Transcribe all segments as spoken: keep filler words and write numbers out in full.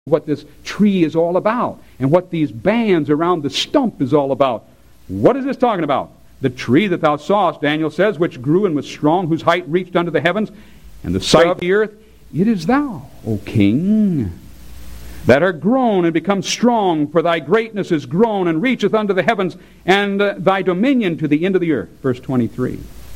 what this tree is all about and what these bands around the stump is all about. What is this talking about? The tree that thou sawest, Daniel says, which grew and was strong, whose height reached unto the heavens, and the sight of the earth. It is thou, O king, that art grown and become strong, for thy greatness is grown and reacheth unto the heavens, and uh, thy dominion to the end of the earth. Verse twenty-three.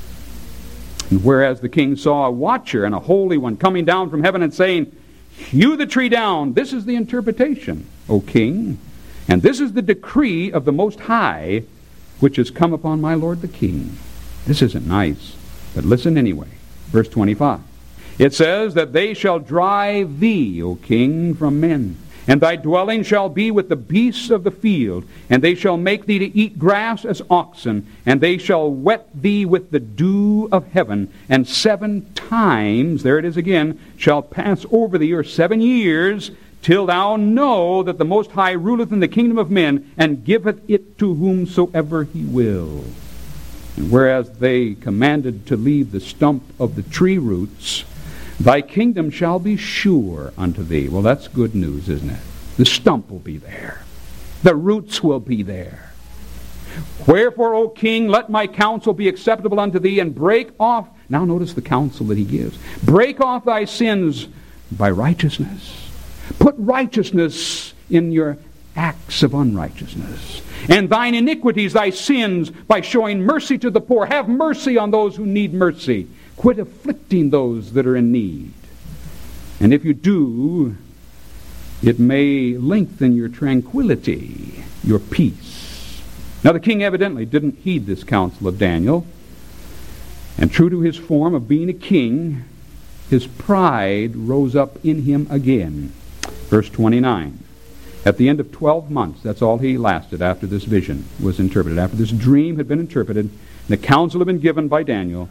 And whereas the king saw a watcher and a holy one coming down from heaven and saying, hew the tree down. This is the interpretation, O king, and this is the decree of the Most High, which has come upon my lord the king. This isn't nice, but listen anyway. Verse twenty-five. It says that they shall drive thee, O king, from men, and thy dwelling shall be with the beasts of the field, and they shall make thee to eat grass as oxen, and they shall wet thee with the dew of heaven, and seven times, there it is again, shall pass over thee, or seven years, till thou know that the Most High ruleth in the kingdom of men, and giveth it to whomsoever he will. And whereas they commanded to leave the stump of the tree roots, thy kingdom shall be sure unto thee. Well, that's good news, isn't it? The stump will be there. The roots will be there. Wherefore, O king, let my counsel be acceptable unto thee, and break off, now notice the counsel that he gives, break off thy sins by righteousness. Put righteousness in your acts of unrighteousness, and thine iniquities, thy sins, by showing mercy to the poor. Have mercy on those who need mercy. Quit afflicting those that are in need. And if you do, it may lengthen your tranquility, your peace. Now the king evidently didn't heed this counsel of Daniel, and true to his form of being a king, his pride rose up in him again. Verse twenty-nine. At the end of twelve months, that's all he lasted after this vision was interpreted, after this dream had been interpreted, and the counsel had been given by Daniel.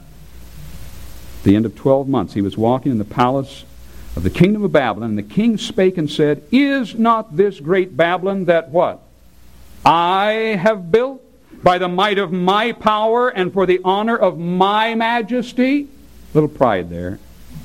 At the end of twelve months, he was walking in the palace of the kingdom of Babylon, and the king spake and said, is not this great Babylon that what? I have built by the might of my power and for the honor of my majesty? Little pride there.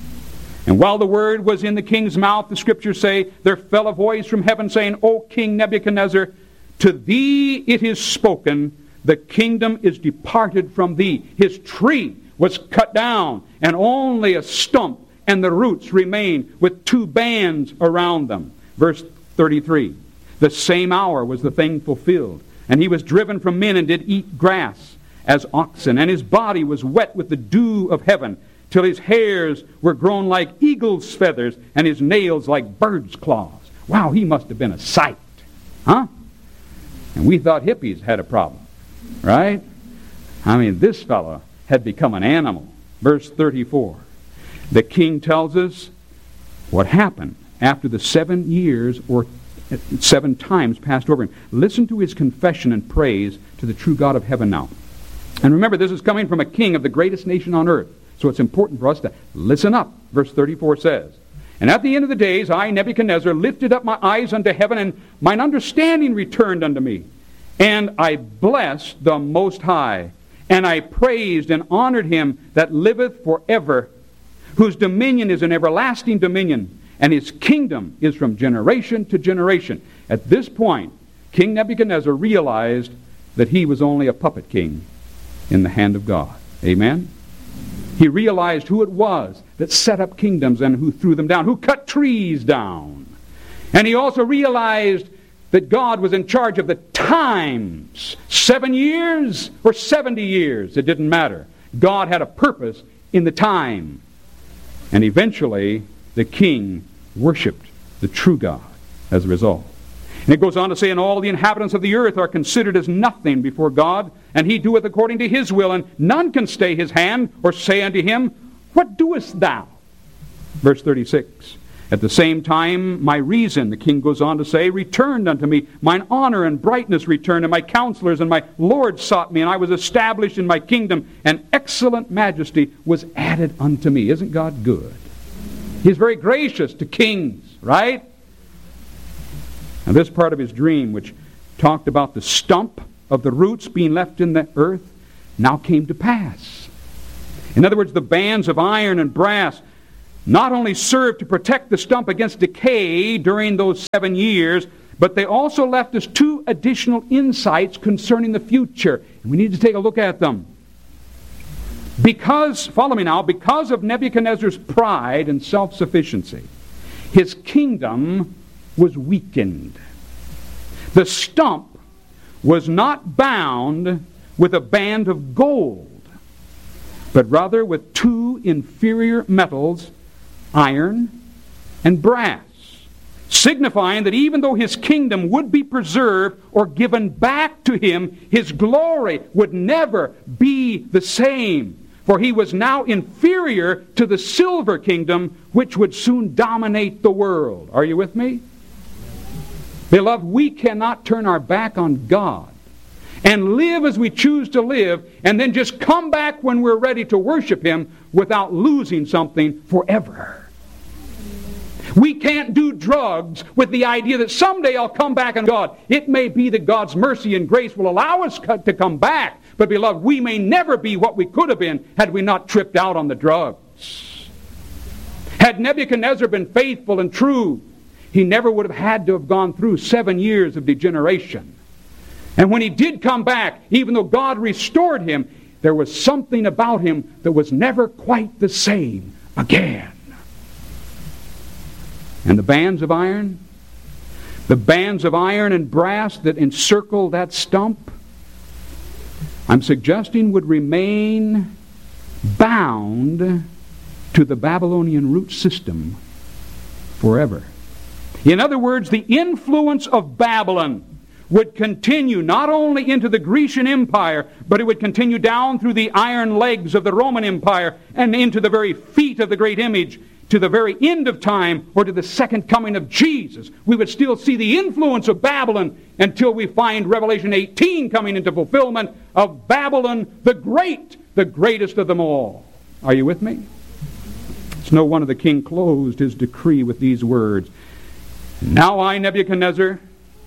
And while the word was in the king's mouth, the scriptures say, there fell a voice from heaven saying, O King Nebuchadnezzar, to thee it is spoken, the kingdom is departed from thee. His tree was cut down, and only a stump and the roots remain with two bands around them. Verse thirty-three. The same hour was the thing fulfilled, and he was driven from men and did eat grass as oxen, and his body was wet with the dew of heaven, till his hairs were grown like eagle's feathers, and his nails like bird's claws. Wow, he must have been a sight. Huh? And we thought hippies had a problem. Right? I mean, this fellow had become an animal. Verse thirty-four. The king tells us what happened after the seven years or seven times passed over him. Listen to his confession and praise to the true God of heaven now. And remember, this is coming from a king of the greatest nation on earth. So it's important for us to listen up. Verse thirty-four says, and at the end of the days, I, Nebuchadnezzar, lifted up my eyes unto heaven, and mine understanding returned unto me. And I blessed the Most High, and I praised and honored him that liveth forever, whose dominion is an everlasting dominion, and his kingdom is from generation to generation. At this point, King Nebuchadnezzar realized that he was only a puppet king in the hand of God. Amen? He realized who it was that set up kingdoms and who threw them down, who cut trees down. And he also realized that God was in charge of the times. Seven years or seventy years, it didn't matter. God had a purpose in the time. And eventually, the king worshipped the true God as a result. And it goes on to say, and all the inhabitants of the earth are considered as nothing before God, and he doeth according to his will, and none can stay his hand or say unto him, what doest thou? Verse thirty-six. At the same time, my reason, the king goes on to say, returned unto me. Mine honor and brightness returned, and my counselors and my lords sought me, and I was established in my kingdom, and excellent majesty was added unto me. Isn't God good? He's very gracious to kings, right? And this part of his dream, which talked about the stump of the roots being left in the earth, now came to pass. In other words, the bands of iron and brass not only served to protect the stump against decay during those seven years, but they also left us two additional insights concerning the future. And we need to take a look at them. Because, follow me now, because of Nebuchadnezzar's pride and self-sufficiency, his kingdom was weakened. The stump was not bound with a band of gold, but rather with two inferior metals, iron and brass, signifying that even though his kingdom would be preserved or given back to him, his glory would never be the same. For he was now inferior to the silver kingdom, which would soon dominate the world. Are you with me? Beloved, we cannot turn our back on God and live as we choose to live and then just come back when we're ready to worship Him without losing something forever. We can't do drugs with the idea that someday I'll come back on God. It may be that God's mercy and grace will allow us to come back. But beloved, we may never be what we could have been had we not tripped out on the drugs. Had Nebuchadnezzar been faithful and true, he never would have had to have gone through seven years of degeneration. And when he did come back, even though God restored him, there was something about him that was never quite the same again. And the bands of iron, the bands of iron and brass that encircle that stump, I'm suggesting would remain bound to the Babylonian root system forever. In other words, the influence of Babylon would continue not only into the Grecian Empire, but it would continue down through the iron legs of the Roman Empire and into the very feet of the great image, to the very end of time, or to the second coming of Jesus. We would still see the influence of Babylon until we find Revelation eighteen coming into fulfillment of Babylon the Great, the greatest of them all. Are you with me? It's no wonder the king closed his decree with these words. Now I, Nebuchadnezzar,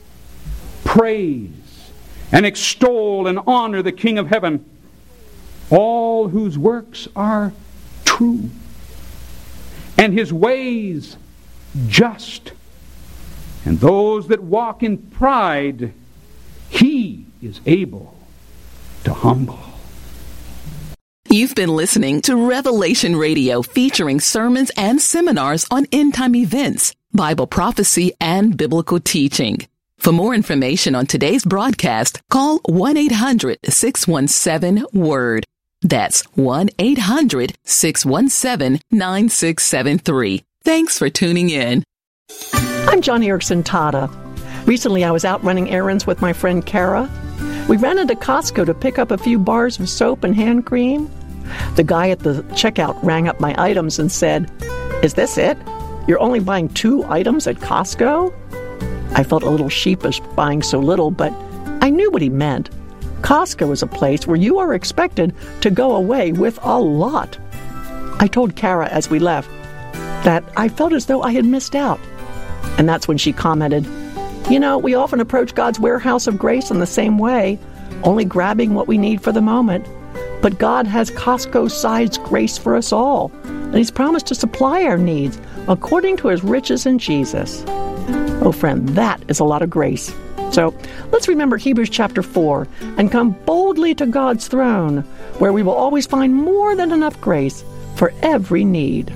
praise and extol and honor the King of heaven, all whose works are true, and his ways just, and those that walk in pride he is able to humble. You've been listening to Revelation Radio, featuring sermons and seminars on end-time events, Bible prophecy, and biblical teaching. For more information on today's broadcast, call one eight hundred six one seven WORD. That's one eight hundred six one seven nine six seven three. Thanks for tuning in. I'm John Erickson Tata. Recently, I was out running errands with my friend Kara. We ran into Costco to pick up a few bars of soap and hand cream. The guy at the checkout rang up my items and said, "Is this it? You're only buying two items at Costco?" I felt a little sheepish buying so little, but I knew what he meant. Costco is a place where you are expected to go away with a lot. I told Kara as we left that I felt as though I had missed out. And that's when she commented, "You know, we often approach God's warehouse of grace in the same way, only grabbing what we need for the moment. But God has Costco-sized grace for us all, and He's promised to supply our needs according to His riches in Jesus." Oh, friend, that is a lot of grace. So let's remember Hebrews chapter four and come boldly to God's throne, where we will always find more than enough grace for every need.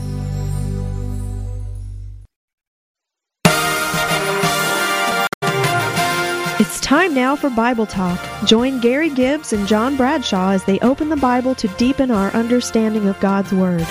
It's time now for Bible Talk. Join Gary Gibbs and John Bradshaw as they open the Bible to deepen our understanding of God's Word.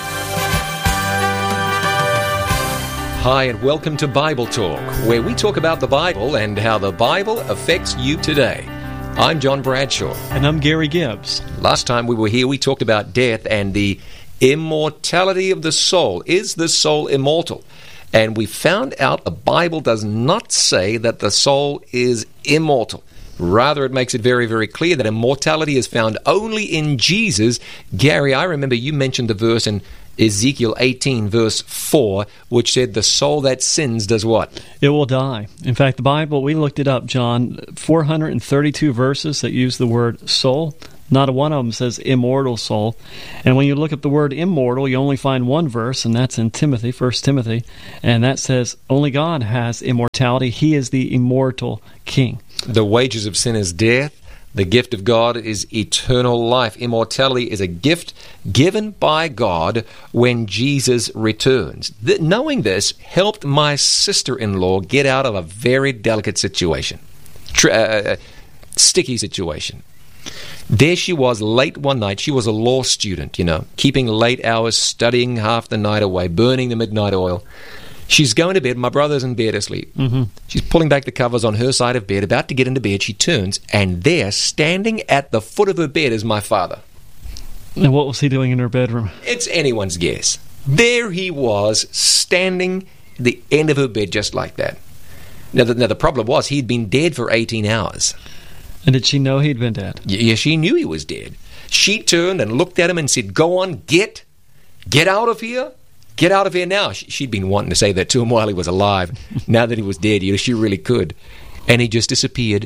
Hi, and welcome to Bible Talk, where we talk about the Bible and how the Bible affects you today. I'm John Bradshaw. And I'm Gary Gibbs. Last time we were here, we talked about death and the immortality of the soul. Is the soul immortal? And we found out the Bible does not say that the soul is immortal. Rather, it makes it very, very clear that immortality is found only in Jesus. Gary, I remember you mentioned the verse in Ezekiel eighteen, verse four, which said the soul that sins does what? It will die. In fact, the Bible, we looked it up, John, four hundred thirty-two verses that use the word soul. Not a one of them says immortal soul. And when you look up the word immortal, you only find one verse, and that's in Timothy, First Timothy, and that says only God has immortality. He is the immortal King. The wages of sin is death. The gift of God is eternal life. Immortality is a gift given by God when Jesus returns. Th- knowing this helped my sister-in-law get out of a very delicate situation, Tr- uh, sticky situation. There she was late one night. She was a law student, you know, keeping late hours, studying half the night away, burning the midnight oil. She's going to bed. My brother's in bed asleep. Mm-hmm. She's pulling back the covers on her side of bed, about to get into bed. She turns, and there, standing at the foot of her bed, is my father. And what was he doing in her bedroom? It's anyone's guess. There he was, standing at the end of her bed just like that. Now, the, now, the problem was he'd been dead for eighteen hours. And did she know he'd been dead? Yeah, she knew he was dead. She turned and looked at him and said, "Go on, get, get out of here. Get out of here now." She'd been wanting to say that to him while he was alive. Now that he was dead, you know, she really could. And he just disappeared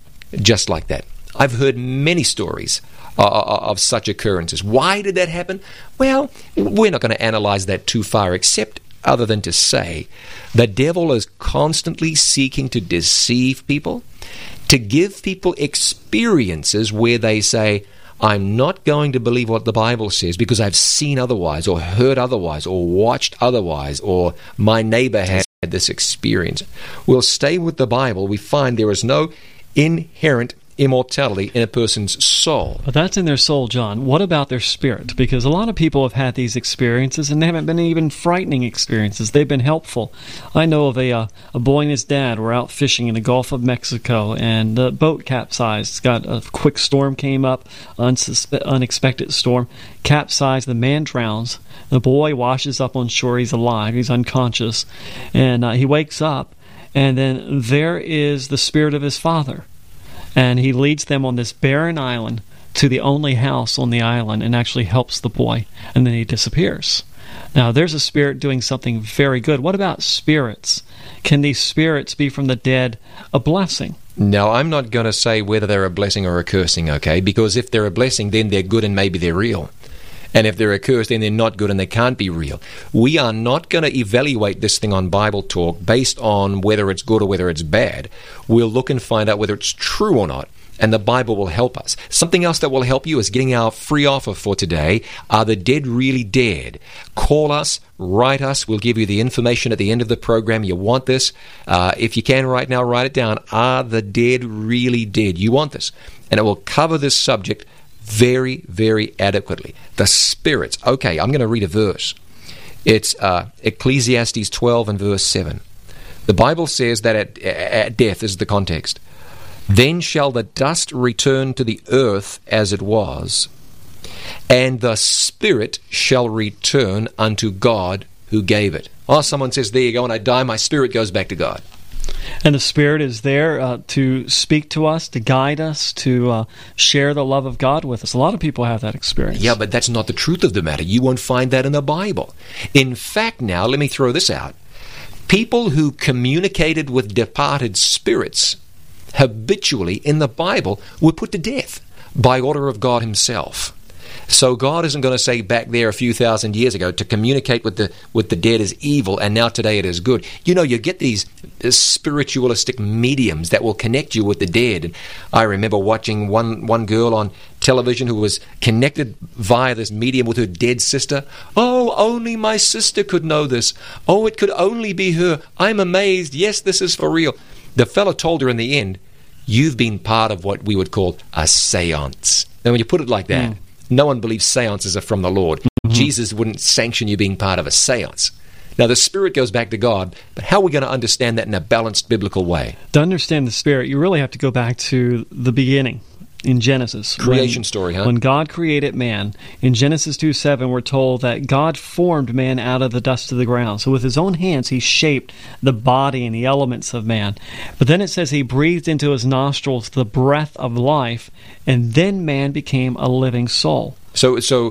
just like that. I've heard many stories uh, of such occurrences. Why did that happen? Well, we're not going to analyze that too far, except other than to say the devil is constantly seeking to deceive people, to give people experiences where they say, "I'm not going to believe what the Bible says because I've seen otherwise, or heard otherwise, or watched otherwise, or my neighbor had this experience." We'll stay with the Bible. We find there is no inherent immortality in a person's soul. But that's in their soul, John. What about their spirit? Because a lot of people have had these experiences, and they haven't been even frightening experiences. They've been helpful. I know of a uh, a boy and his dad were out fishing in the Gulf of Mexico, and the boat capsized. Got a quick storm came up, unsuspe- unexpected storm, capsized. The man drowns. The boy washes up on shore. He's alive. He's unconscious, and uh, he wakes up, and then there is the spirit of his father. And he leads them on this barren island to the only house on the island and actually helps the boy. And then he disappears. Now, there's a spirit doing something very good. What about spirits? Can these spirits be from the dead a blessing? Now, I'm not going to say whether they're a blessing or a cursing, okay? Because if they're a blessing, then they're good and maybe they're real. And if they're a curse, then they're not good and they can't be real. We are not going to evaluate this thing on Bible Talk based on whether it's good or whether it's bad. We'll look and find out whether it's true or not, and the Bible will help us. Something else that will help you is getting our free offer for today. Are the dead really dead? Call us, write us. We'll give you the information at the end of the program. You want this? Uh, if you can right now, write it down. Are the dead really dead? You want this. And it will cover this subject very, very adequately. The spirits. Okay, I'm going to read a verse. It's uh, Ecclesiastes twelve and verse seven. The Bible says that at, at death is the context. "Then shall the dust return to the earth as it was, and the spirit shall return unto God who gave it." Oh, someone says, there you go, when I die, my spirit goes back to God. And the Spirit is there uh, to speak to us, to guide us, to uh, share the love of God with us. A lot of people have that experience. Yeah, but that's not the truth of the matter. You won't find that in the Bible. In fact, now, let me throw this out. People who communicated with departed spirits habitually in the Bible were put to death by order of God himself. So God isn't going to say back there a few thousand years ago to communicate with the with the dead is evil and now today it is good. You know, you get these spiritualistic mediums that will connect you with the dead. And I remember watching one, one girl on television who was connected via this medium with her dead sister. "Oh, only my sister could know this. Oh, it could only be her. I'm amazed. Yes, this is for real." The fellow told her in the end, "You've been part of what we would call a seance." Now, when you put it like that, mm. no one believes seances are from the Lord. Mm-hmm. Jesus wouldn't sanction you being part of a seance. Now, the Spirit goes back to God, but how are we going to understand that in a balanced biblical way? To understand the Spirit, you really have to go back to the beginning in Genesis. Creation when, story, huh? When God created man, in Genesis two seven, we're told that God formed man out of the dust of the ground. So with his own hands, he shaped the body and the elements of man. But then it says he breathed into his nostrils the breath of life, and then man became a living soul. So, so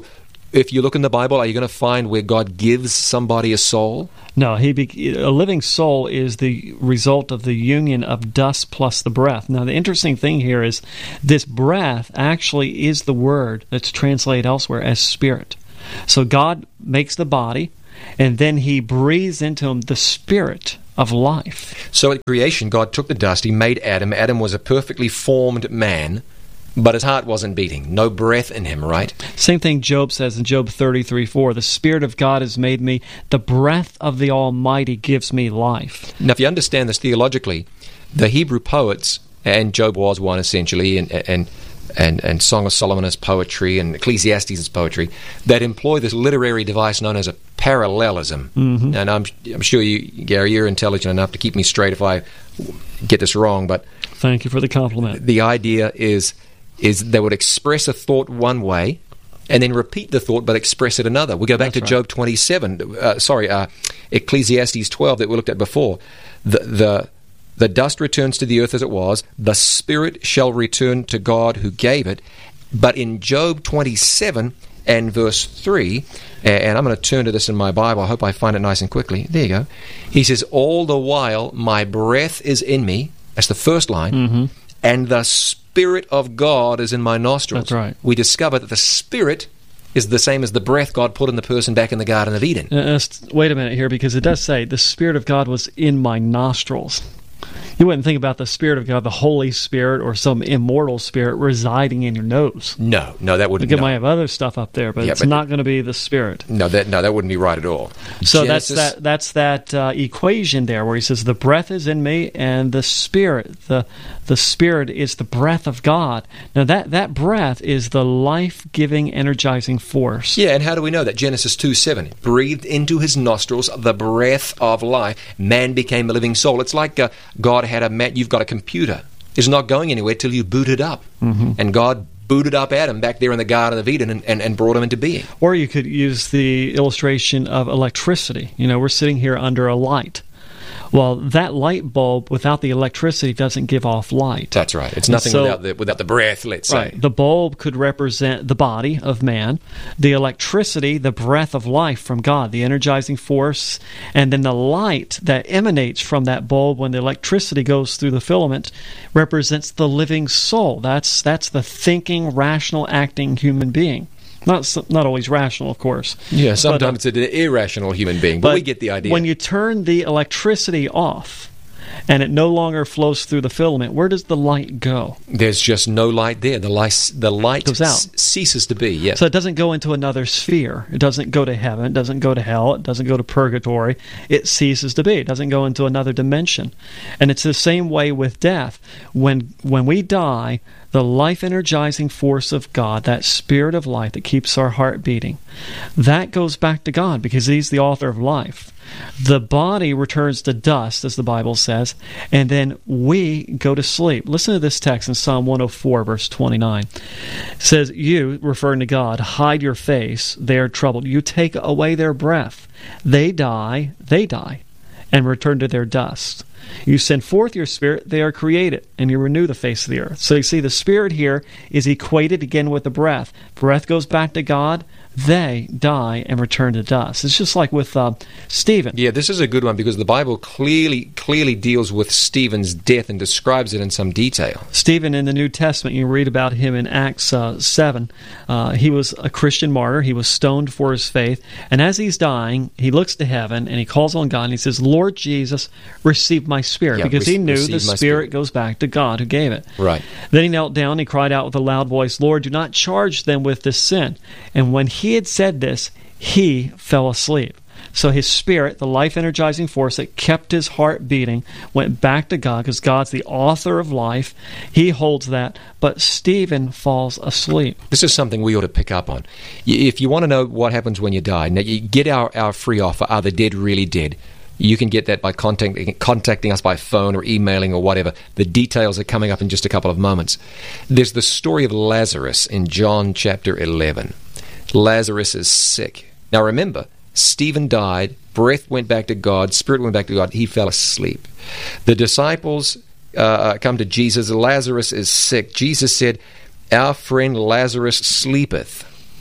if you look in the Bible, are you going to find where God gives somebody a soul? No, he be, a living soul is the result of the union of dust plus the breath. Now, the interesting thing here is this breath actually is the word that's translated elsewhere as spirit. So God makes the body, and then he breathes into him the spirit of life. So at creation, God took the dust, he made Adam. Adam was a perfectly formed man, but his heart wasn't beating. No breath in him, right? Same thing Job says in Job thirty-three four. The Spirit of God has made me. The breath of the Almighty gives me life. Now, if you understand this theologically, the Hebrew poets, and Job was one essentially, and and and, and Song of Solomon is poetry, and Ecclesiastes is poetry, that employ this literary device known as a parallelism. Mm-hmm. And I'm, I'm sure you, Gary, you're intelligent enough to keep me straight if I get this wrong, but... Thank you for the compliment. The idea is... is they would express a thought one way and then repeat the thought but express it another. We go back That's to right. Job twenty-seven, uh, sorry, uh, Ecclesiastes twelve that we looked at before. The, the, the dust returns to the earth as it was, the spirit shall return to God who gave it. But in Job twenty-seven and verse three, and I'm going to turn to this in my Bible, I hope I find it nice and quickly. There you go. He says, all the while my breath is in me, that's the first line, mm-hmm. and the Spirit of God is in my nostrils. That's right. We discover that the Spirit is the same as the breath God put in the person back in the Garden of Eden. Uh, wait a minute here, because it does say, the Spirit of God was in my nostrils. You wouldn't think about the Spirit of God, the Holy Spirit, or some immortal spirit residing in your nose. No, no, that wouldn't. It no. might have other stuff up there, but yeah, it's but not going to be the Spirit. No, that no, that wouldn't be right at all. So Genesis, that's that. That's that uh, equation there, where he says, "The breath is in me, and the Spirit, the the Spirit is the breath of God." Now that that breath is the life-giving, energizing force. Yeah, and how do we know that? Genesis two seven, breathed into his nostrils the breath of life. Man became a living soul. It's like uh, God had a man. You've got a computer. It's not going anywhere till you boot it up. Mm-hmm. And God booted up Adam back there in the Garden of Eden and, and, and brought him into being. Or you could use the illustration of electricity. You know, we're sitting here under a light. Well, that light bulb, without the electricity, doesn't give off light. That's right. It's nothing so, without the without the breath, let's say. Right. The bulb could represent the body of man, the electricity, the breath of life from God, the energizing force, and then the light that emanates from that bulb when the electricity goes through the filament represents the living soul. That's that's the thinking, rational, acting human being. Not not always rational, of course. Yeah, sometimes but, uh, it's an irrational human being, but, but we get the idea. When you turn the electricity off and it no longer flows through the filament, where does the light go? There's just no light there. The light, the light goes out. C- ceases to be, yes. So it doesn't go into another sphere. It doesn't go to heaven. It doesn't go to hell. It doesn't go to purgatory. It ceases to be. It doesn't go into another dimension. And it's the same way with death. When when we die, the life-energizing force of God, that spirit of life that keeps our heart beating, that goes back to God because He's the author of life. The body returns to dust, as the Bible says, and then we go to sleep. Listen to this text in Psalm one oh four, verse twenty-nine. It says, you, referring to God, hide your face, they are troubled. You take away their breath. They die, they die, and return to their dust. You send forth your Spirit, they are created, and you renew the face of the earth. So you see, the Spirit here is equated again with the breath. Breath goes back to God, they die and return to dust. It's just like with uh, Stephen. Yeah, this is a good one because the Bible clearly clearly deals with Stephen's death and describes it in some detail. Stephen in the New Testament, you read about him in Acts uh, seven. Uh, he was a Christian martyr. He was stoned for his faith. And as he's dying, he looks to heaven and he calls on God and he says, Lord Jesus, receive my spirit. Yeah, because re- he knew the spirit, spirit goes back to God who gave it. Right. Then he knelt down and he cried out with a loud voice, Lord, do not charge them with this sin. And when he had said this, he fell asleep. So his spirit, the life-energizing force that kept his heart beating, went back to God because God's the author of life. He holds that. But Stephen falls asleep. This is something we ought to pick up on. If you want to know what happens when you die, now you get our, our free offer, Are the Dead Really Dead? You can get that by contacting, contacting us by phone or emailing or whatever. The details are coming up in just a couple of moments. There's the story of Lazarus in John chapter eleven. Lazarus is sick. Now remember, Stephen died, breath went back to God, spirit went back to God, he fell asleep. The disciples uh, come to Jesus, Lazarus is sick. Jesus said, our friend Lazarus sleepeth.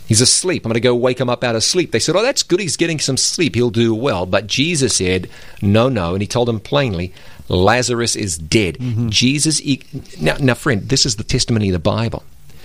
He's asleep. I'm going to go wake him up out of sleep. They said, oh, that's good. He's getting some sleep. He'll do well. But Jesus said, no, no. And he told them plainly, Lazarus is dead. Mm-hmm. Jesus, e- now, now, friend, this is the testimony of the Bible.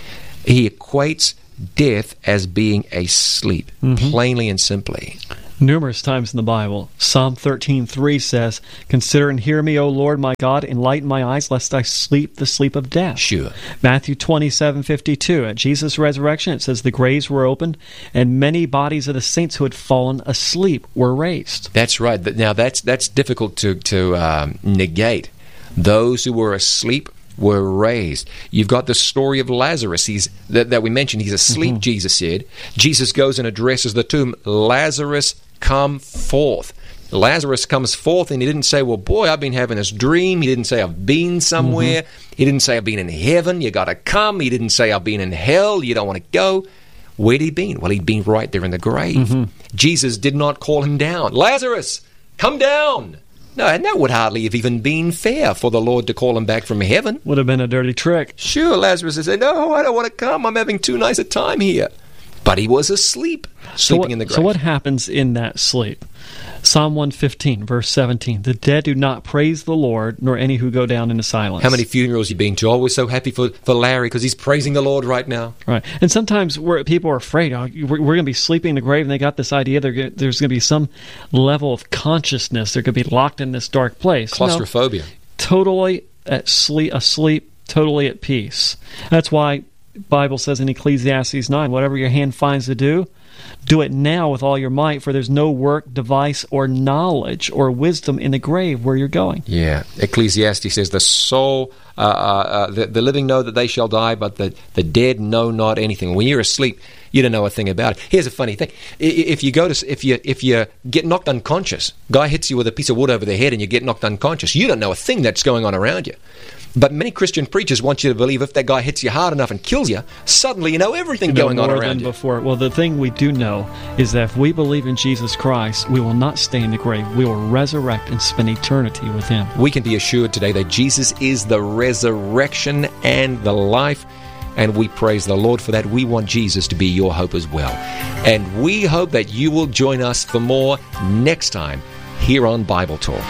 He equates death as being a sleep, mm-hmm. plainly and simply. Numerous times in the Bible. Psalm thirteen three says, consider and hear me, O Lord my God, enlighten my eyes, lest I sleep the sleep of death. Sure. Matthew twenty-seven fifty-two, at Jesus' resurrection, it says, the graves were opened, and many bodies of the saints who had fallen asleep were raised. That's right. Now, that's that's difficult to, to um, negate. Those who were asleep were raised. You've got the story of Lazarus He's that, that we mentioned. He's asleep, mm-hmm. Jesus said. Jesus goes and addresses the tomb. Lazarus, come forth. Lazarus comes forth, and he didn't say, well, boy, I've been having this dream. He didn't say, I've been somewhere. Mm-hmm. He didn't say, I've been in heaven. You got to come. He didn't say, I've been in hell. You don't want to go. Where'd he been? Well, he'd been right there in the grave. Mm-hmm. Jesus did not call him down. Lazarus, come down. No, and that would hardly have even been fair for the Lord to call him back from heaven. Would have been a dirty trick. Sure, Lazarus would say, no, I don't want to come. I'm having too nice a time here. But he was asleep, sleeping so what, in the grave. So what happens in that sleep? Psalm one fifteen, verse seventeen, the dead do not praise the Lord, nor any who go down into silence. How many funerals you been to? Oh, we're so happy for, for Larry because he's praising the Lord right now. Right. And sometimes we're, people are afraid, oh, we're, we're going to be sleeping in the grave, and they got this idea gonna, there's going to be some level of consciousness. They're going to be locked in this dark place. Claustrophobia. No, totally at sleep, asleep, totally at peace. That's why the Bible says in Ecclesiastes nine, whatever your hand finds to do, do it now with all your might, for there's no work, device, or knowledge or wisdom in the grave where you're going. Yeah. Ecclesiastes says, the soul, uh, uh, the, the living know that they shall die, but the, the dead know not anything. When you're asleep, you don't know a thing about it. Here's a funny thing. If you go to, if you if you get knocked unconscious, guy hits you with a piece of wood over the head and you get knocked unconscious, you don't know a thing that's going on around you. But many Christian preachers want you to believe if that guy hits you hard enough and kills you, suddenly you know everything you know going on more around than you. Before. Well, the thing we do know is that if we believe in Jesus Christ, we will not stay in the grave. We will resurrect and spend eternity with Him. We can be assured today that Jesus is the resurrection and the life, and we praise the Lord for that. We want Jesus to be your hope as well. And we hope that you will join us for more next time here on Bible Talk.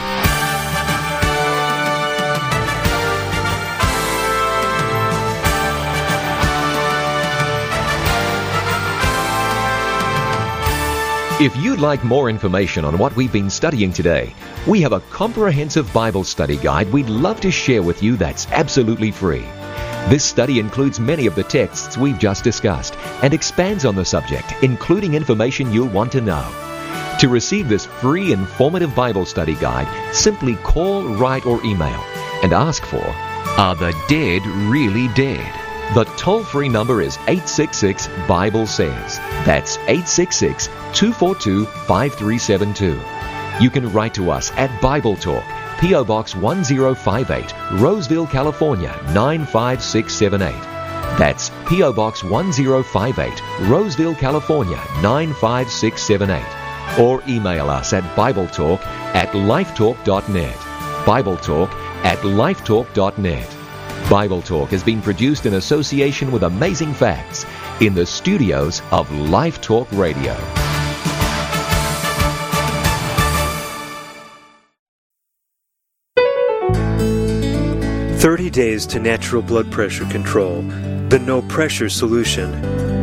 If you'd like more information on what we've been studying today, we have a comprehensive Bible study guide we'd love to share with you that's absolutely free. This study includes many of the texts we've just discussed and expands on the subject, including information you'll want to know. To receive this free, informative Bible study guide, simply call, write, or email and ask for, Are the Dead Really Dead? The toll-free number is eight six six, Bible Says. That's eight six six, two four two, five three seven two. You can write to us at Bible Talk, P O Box one zero five eight, Roseville, California, nine five six seven eight. That's P O Box one zero five eight, Roseville, California, nine five six seven eight. Or email us at BibleTalk at lifetalk dot net. BibleTalk at lifetalk dot net. Bible Talk has been produced in association with Amazing Facts in the studios of Life Talk Radio. thirty days to natural blood pressure control. The no pressure solution.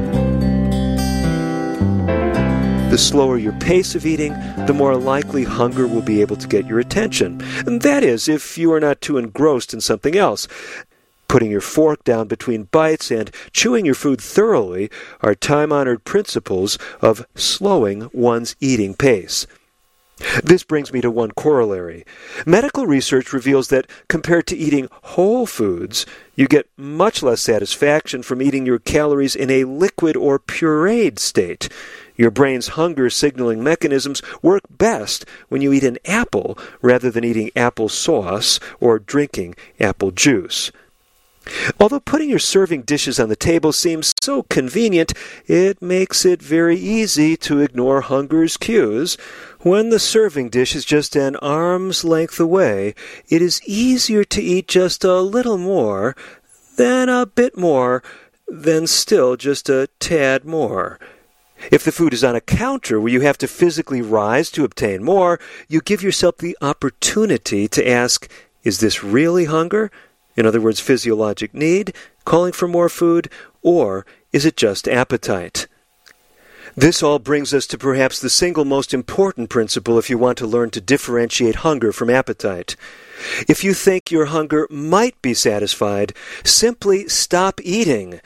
The slower your pace of eating, the more likely hunger will be able to get your attention. And that is, if you are not too engrossed in something else. Putting your fork down between bites and chewing your food thoroughly are time-honored principles of slowing one's eating pace. This brings me to one corollary. Medical research reveals that compared to eating whole foods, you get much less satisfaction from eating your calories in a liquid or pureed state. Your brain's hunger signaling mechanisms work best when you eat an apple rather than eating apple sauce or drinking apple juice. Although putting your serving dishes on the table seems so convenient, it makes it very easy to ignore hunger's cues. When the serving dish is just an arm's length away, it is easier to eat just a little more, then a bit more, then still just a tad more. If the food is on a counter where you have to physically rise to obtain more, you give yourself the opportunity to ask, is this really hunger? In other words, physiologic need, calling for more food, or is it just appetite? This all brings us to perhaps the single most important principle if you want to learn to differentiate hunger from appetite. If you think your hunger might be satisfied, simply stop eating.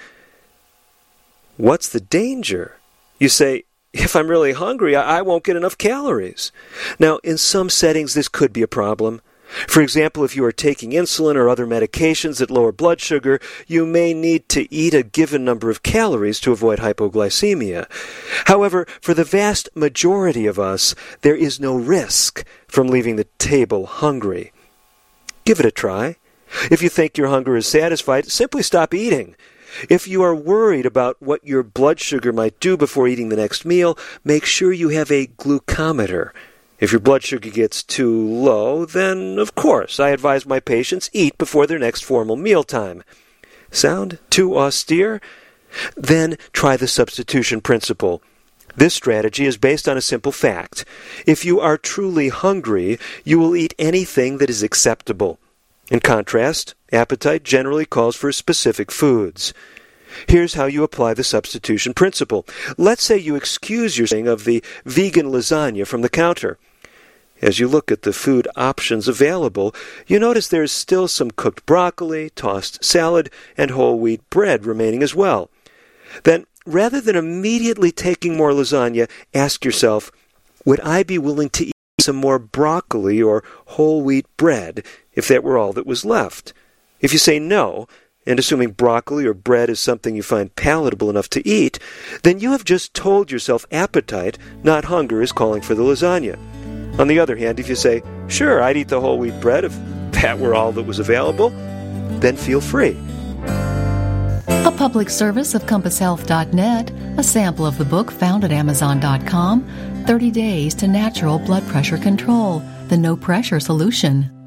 What's the danger? You say, if I'm really hungry, I won't get enough calories. Now, in some settings, this could be a problem. For example, if you are taking insulin or other medications that lower blood sugar, you may need to eat a given number of calories to avoid hypoglycemia. However, for the vast majority of us, there is no risk from leaving the table hungry. Give it a try. If you think your hunger is satisfied, simply stop eating. If you are worried about what your blood sugar might do before eating the next meal, make sure you have a glucometer. If your blood sugar gets too low, then, of course, I advise my patients eat before their next formal mealtime. Sound too austere? Then try the substitution principle. This strategy is based on a simple fact. If you are truly hungry, you will eat anything that is acceptable. In contrast, appetite generally calls for specific foods. Here's how you apply the substitution principle. Let's say you excuse yourself of the vegan lasagna from the counter. As you look at the food options available, you notice there is still some cooked broccoli, tossed salad, and whole wheat bread remaining as well. Then, rather than immediately taking more lasagna, ask yourself, would I be willing to eat some more broccoli or whole wheat bread if that were all that was left? If you say no, and assuming broccoli or bread is something you find palatable enough to eat, then you have just told yourself appetite, not hunger, is calling for the lasagna. On the other hand, if you say, sure, I'd eat the whole wheat bread if that were all that was available, then feel free. A public service of compass health dot net, a sample of the book found at amazon dot com, thirty days to Natural Blood Pressure Control, the No Pressure Solution.